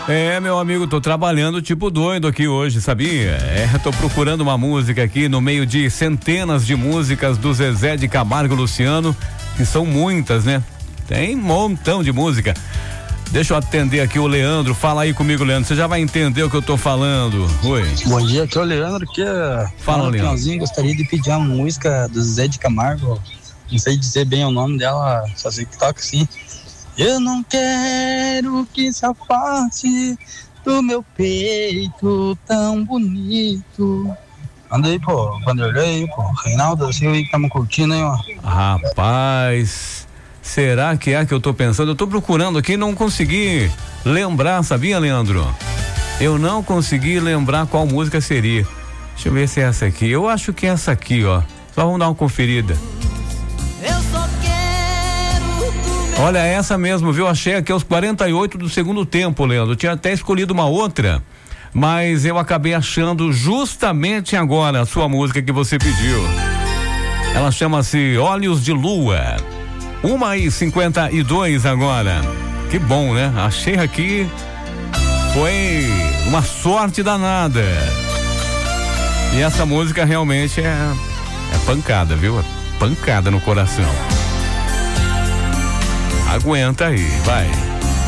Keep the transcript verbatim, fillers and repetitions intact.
É, meu amigo, tô trabalhando tipo doido aqui hoje, sabia? É, tô procurando uma música aqui no meio de centenas de músicas do Zezé de Camargo e Luciano, que são muitas, né? Tem um montão de música. Deixa eu atender aqui o Leandro. Fala aí comigo, Leandro. Você já vai entender o que eu tô falando. Oi. Bom dia, aqui é o Leandro. Que Fala, Leandro. Gostaria de pedir uma música do Zezé de Camargo. Não sei dizer bem o nome dela, só sei que toca assim. Eu não quero que se afaste do meu peito tão bonito. Anda aí, pô, Vanderlei, pô, Reinaldo, assim aí que estamos curtindo, hein, ó. Rapaz, será que é a que eu tô pensando? Eu tô procurando aqui e não consegui lembrar, sabia, Leandro? Eu não consegui lembrar qual música seria. Deixa eu ver se é essa aqui. Eu acho que é essa aqui, ó. Só vamos dar uma conferida. Olha, é essa mesmo, viu? Achei aqui aos quarenta e oito do segundo tempo, Leandro. Eu tinha até escolhido uma outra, mas eu acabei achando justamente agora a sua música que você pediu. Ela chama-se Olhos de Lua. Uma e cinquenta e dois agora. Que bom, né? Achei aqui. Foi uma sorte danada. E essa música realmente é, é pancada, viu? É pancada no coração. Aguenta aí, vai.